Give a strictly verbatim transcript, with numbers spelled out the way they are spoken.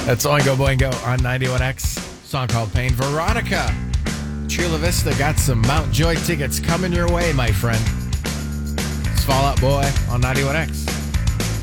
That's Oingo Boingo on ninety-one X. Song called Pain. Veronica, Chula Vista got some Mount Joy tickets coming your way, my friend. It's Fall Out Boy on ninety-one X.